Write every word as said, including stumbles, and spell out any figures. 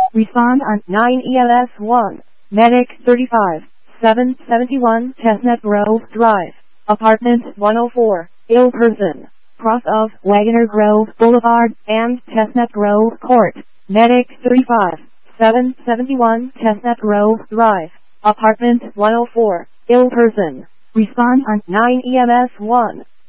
Respond on nine E L S one. Medic thirty-five, seven seventy-one Chestnut Grove Drive, Apartment one oh four, ill person, cross of Wagoner Grove Boulevard and Chestnut Grove Court. Medic thirty-five, seven seventy-one Chestnut Grove Drive, Apartment one oh four, ill person. Respond on nine E M S one.